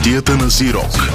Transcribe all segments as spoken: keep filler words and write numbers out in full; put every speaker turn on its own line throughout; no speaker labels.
Кутията на Зирок.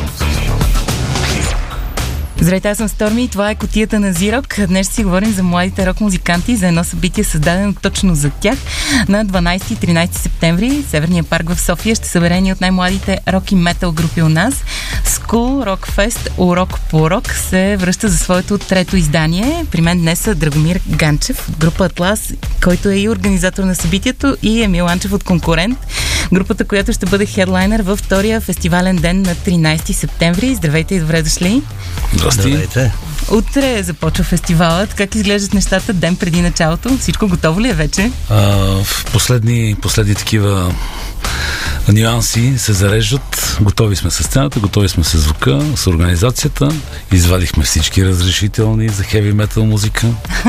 Здравейте, аз съм Сторми и това е Кутията на Зирок. Днес ще си говорим за младите рок-музиканти, за едно събитие създадено точно за тях. На дванайсети и тринайсети септември Северния парк в София ще събере ни от най-младите рок и метал групи у нас. School Rock Fest Урок по урок се връща за своето трето издание. При мен днес са Драгомир Ганчев от група Атлас, който е и организатор на събитието, и Емил Анчев от Конкурент, групата, която ще бъде хедлайнер във втория фестивален ден на тринайсети септември. Здравейте и добре дошли!
Здравейте!
Утре започва фестивалът. Как изглеждат нещата ден преди началото? Всичко готово ли е вече?
А, последни, последни такива нюанси се зареждат. Готови сме с сцената, готови сме с звука, с организацията. Извадихме всички разрешителни за хеви метал музика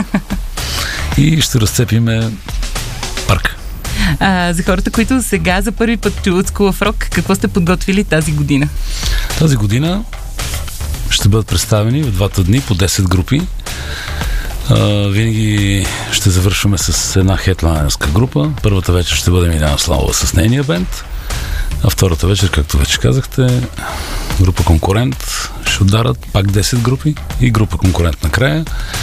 и ще разцепиме парк.
А, за хората, които сега за първи път чуват School of Rock, какво сте подготвили тази година?
Тази година ще бъдат представени в двата дни по десет групи. Uh, винаги ще завършваме с една хедлайнерска група. Първата вечер ще бъде Миляна Славова с нейния бенд, а втората вечер, както вече казахте, група Конкурент ще ударат пак десет групи и група Конкурент накрая.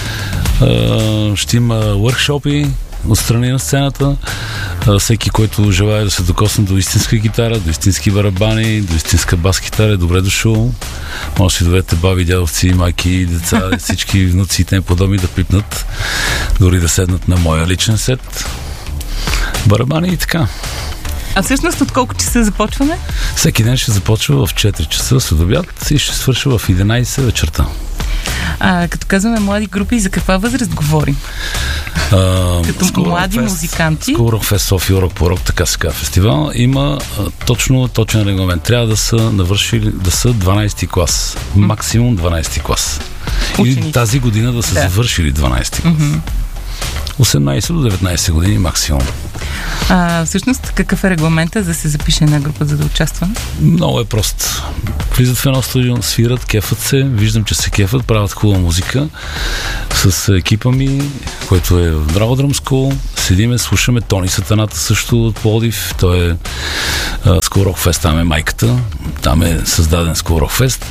Uh, ще има въркшопи отстрани на сцената. Uh, всеки, който желае да се докосне до истинска гитара, до истински барабани, до истинска бас-гитара, е добре дошъл. Може да си доведете баби, дядовци, майки, деца, всички внуци и тем подобни да пипнат, дори да седнат на моя личен сет. Барабани и така.
А всъщност от колко часа започваме?
Всеки ден ще започва в четири часа след обяд и ще свършва в единайсет вечерта.
А, като казваме млади групи, за каква възраст говорим?
А,
като млади Fest, музиканти?
School Rock Fest София Урок по урок, така сега фестивал, има а, точно точен регламент. Трябва да са навършили, да са дванайсети клас. Максимум дванайсети клас. Или тази година да са да. завършили дванайсети клас. Mm-hmm. осемнайсет до деветнайсет години максимум.
А, всъщност, какъв е регламента за да се запише една група, за да участва?
Много е прост. Влизат в едно студио, свират, кефът се, виждам, че се кефът, правят хубава музика с екипа ми, който е в Драго Drum School. Седиме, слушаме Тони Сатаната също от Пловдив. Той е uh, School Rock Fest, там е майката. Там е създаден School Rock Fest.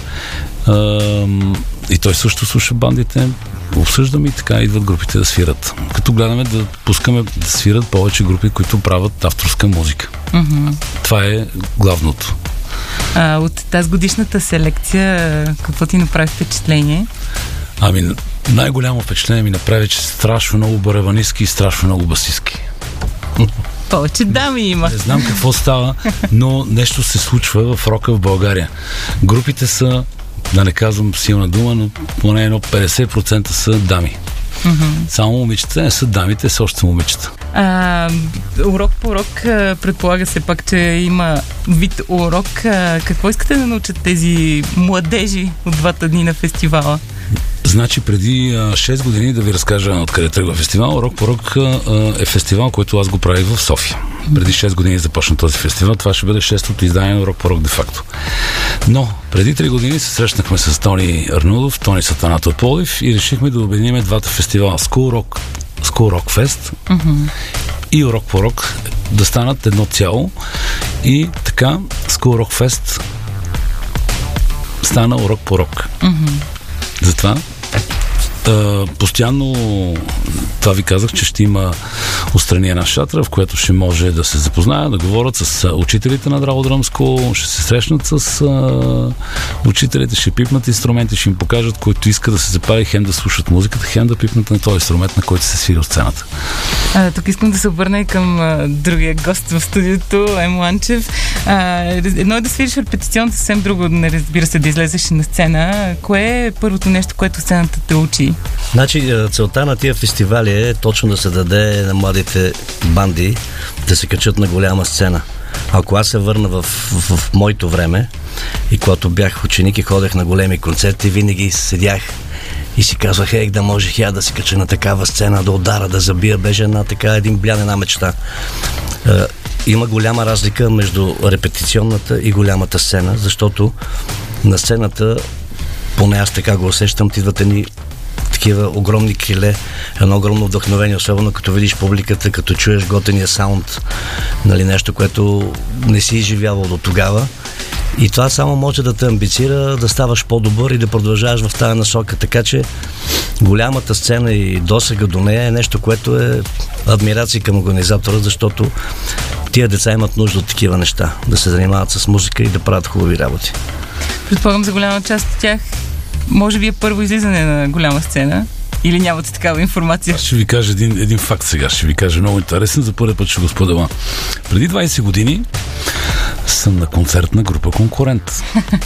Uh, и той също слуша бандите. Обсъждаме и така идват групите да свират. Като гледаме да пускаме да свират повече групи, които правят авторска музика. Mm-hmm. Това е главното.
А, от тази годишната селекция какво ти направи впечатление?
Ами, най-голямо впечатление ми направи, че страшно много барабанистки и страшно много басистки.
Повече дами има.
Не знам какво става, но нещо се случва в рока в България. Групите са, да не казвам силна дума, но поне едно петдесет процента са дами. Mm-hmm. Само момичета не са дами, те са още момичета.
А, урок по урок, предполага се пак, че има вид урок. Какво искате да научат тези младежи от двата дни на фестивала?
Значи преди а, шест години, да ви разкажа откъде тръгва фестивал. Урок по урок е фестивал, който аз го правих в София. Преди шест години започна този фестивал. Това ще бъде шестото издание на Урок по урок де-факто. Но преди три години се срещнахме с Тони Арнудов, Тони Сатаната от Пловдив и решихме да обединим двата фестивала. School Rock, School Rock Fest mm-hmm. и Урок по урок да станат едно цяло. И така School Rock Fest стана Урок по урок. Mm-hmm. Затова Uh, постоянно това ви казах, че ще има отстрани една шатра, в която ще може да се запознаят, да говорят с учителите на Драго Drum School, ще се срещнат с uh, учителите, ще пипнат инструменти, ще им покажат, който иска да се запази, хем да слушат музиката, хем да пипнат на този инструмент, на който се свири от сцената.
А, тук искам да се обърна и към а, другия гост в студиото, Емо Анчев. А, едно е да свириш репетиционно, съвсем друго, не разбира се, да излезеш на сцена. Кое е първото нещо, което сцената те учи?
Значи, целта на тия фестивали е точно да се даде на младите банди да се качат на голяма сцена. Ако аз се върна в, в, в моето време и когато бях ученик и ходех на големи концерти, винаги седях и си казвах, ех, да можех я да се кача на такава сцена, да удара, да забия, беше една така, един блян, една мечта. Е, има голяма разлика между репетиционната и голямата сцена, защото на сцената, поне аз така го усещам, идват едни такива огромни криле, едно огромно вдъхновение, особено като видиш публиката, като чуеш готения саунд, нали, нещо, което не си изживявал до тогава. И това само може да те амбицира да ставаш по-добър и да продължаваш в тази насока. Така че голямата сцена и досега до нея е нещо, което е адмирация към организатора, защото тия деца имат нужда от такива неща. Да се занимават с музика и да правят хубави работи.
Предполагам, за голяма част от тях може би е първо излизане на голяма сцена. Или нямате такава информация?
Аз ще ви кажа един, един факт сега. Ще ви кажа много интересен. За първи път ще го споделя. Преди двайсет години съм на концерт на група Конкурент.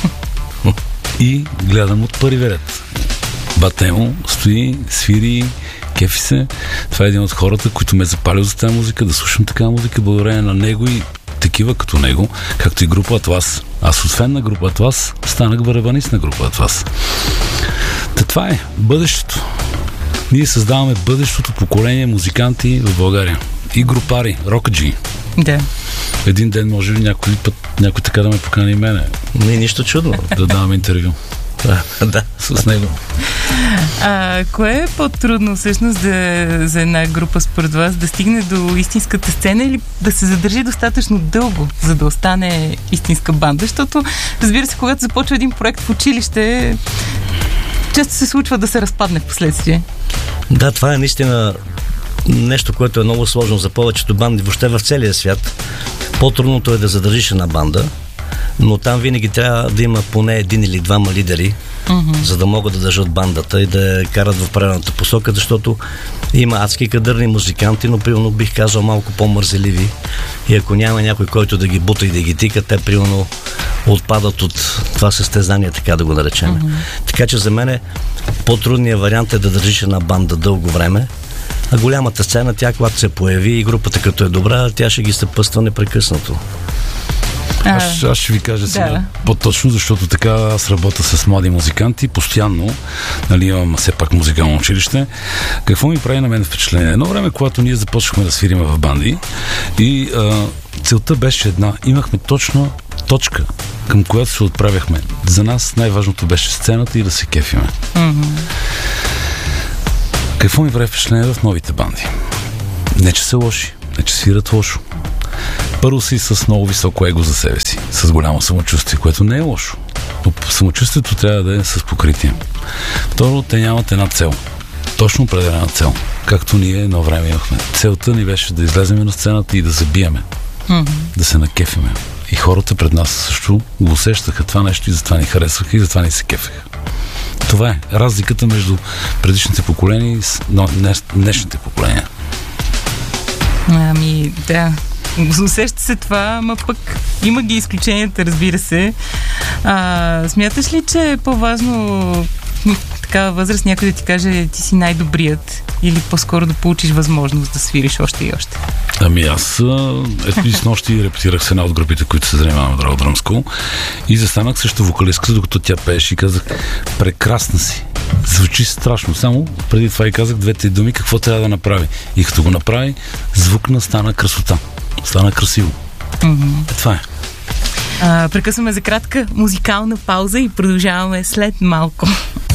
И гледам от първи ред. Батемо стои, свири, кефи се. Това е един от хората, които ме запалил за тази музика, да слушам такава музика, благодарение на него и такива като него, както и група Атлас. Аз освен на група Атлас, станах барабанист на група Атлас. Та това е бъдещето. Ние създаваме бъдещото поколение музиканти в България. И групари, рокаджи.
Да.
Един ден може ли някой път някой така да ме покани и мене?
Не, нищо чудно.
Да давам интервю.
Да, да.
С него.
А, кое е по-трудно всъщност да, за една група според вас да стигне до истинската сцена или да се задържи достатъчно дълго, за да остане истинска банда? Защото, разбира се, когато започва един проект в училище, често се случва да се разпадне в последствие.
Да, това е наистина нещо, което е много сложно за повечето банди, въобще в целия свят. По-трудното е да задържиш една банда, но там винаги трябва да има поне един или двама лидери, mm-hmm. за да могат да държат бандата и да я карат в правилната посока, защото има адски кадърни музиканти, но примерно бих казал малко по-мързеливи. И ако няма някой, който да ги бута и да ги тика, те примерно отпадат от това състезание, така да го наречем. Mm-hmm. Така че за мен по-трудният вариант е да държиш една банда дълго време, а голямата сцена, тя когато се появи и групата като е добра, тя ще ги съпъства непрекъснато.
Аз, аз ще ви кажа сега
да.
по-точно, защото така аз работя с млади музиканти, постоянно, нали, имам все пак музикално училище. Какво ми прави на мен впечатление? Едно време, когато ние започнахме да свириме в банди и а, целта беше една. Имахме точно точка, към която се отправяхме. За нас най-важното беше сцената и да се кефиме.
Mm-hmm.
Какво ми прави впечатление в новите банди? Не, че са лоши, не, че свират лошо. Първо си с много високо его за себе си, с голямо самочувствие, което не е лошо. Но самочувствието трябва да е с покритие. Второ, те нямат една цел. Точно определена цел. Както ние едно време имахме. Целта ни беше да излезем на сцената и да забиеме. Mm-hmm. Да се накефиме. И хората пред нас също го усещаха това нещо и затова ни харесваха и затова ни се кефеха. Това е разликата между предишните поколения и днешните поколения.
Ами, да. Усеща се това, ма пък има ги изключенията, разбира се. А, смяташ ли, че е по-важно в такава възраст някой да ти каже, ти си най-добрият, или по-скоро да получиш възможност да свириш още и още?
Ами аз ето и с нощи репетирах с една от групите, които се занимавам в Драго Дръмско и застанах също вокалистката, докато тя пееше и казах, прекрасна си. Звучи страшно. Само преди това и казах двете думи, какво трябва да направи. И като го направи, звукна стана красота. Стана красиво. Mm-hmm. Е, това е.
А, прекъсваме за кратка музикална пауза и продължаваме след малко.